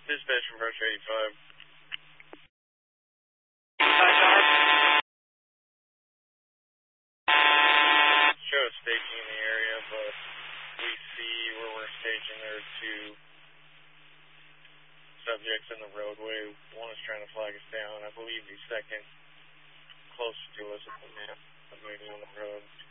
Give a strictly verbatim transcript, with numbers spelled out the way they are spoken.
Dispatch from Brush eighty-five. Show us staging in the area, but we see where we're staging there are two subjects in the roadway. One is trying to flag us down. I believe the second closer to us at the map, maybe on the road.